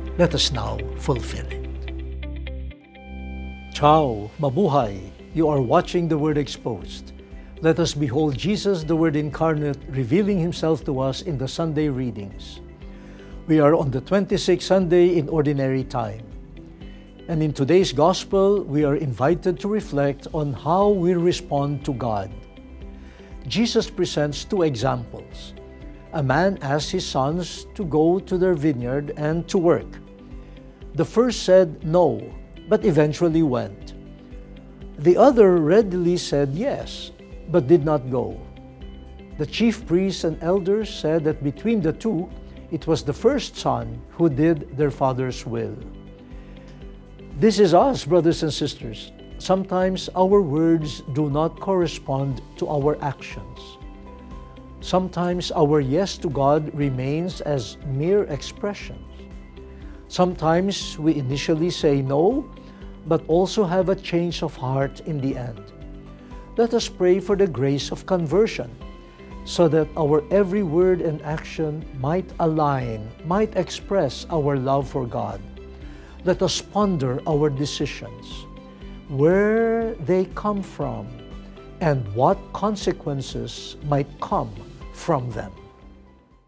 Let us now fulfill it. Ciao, mabuhay! You are watching The Word Exposed. Let us behold Jesus, the Word incarnate, revealing Himself to us in the Sunday readings. We are on the 26th Sunday in Ordinary Time. And in today's Gospel, we are invited to reflect on how we respond to God. Jesus presents two examples. A man asked his sons to go to their vineyard and to work. The first said no, but eventually went. The other readily said yes, but did not go. The chief priests and elders said that between the two, it was the first son who did their father's will. This is us, brothers and sisters. Sometimes our words do not correspond to our actions. Sometimes our yes to God remains as mere expressions. Sometimes we initially say no, but also have a change of heart in the end. Let us pray for the grace of conversion, so that our every word and action might align, might express our love for God. Let us ponder our decisions, where they come from, and what consequences might come from them.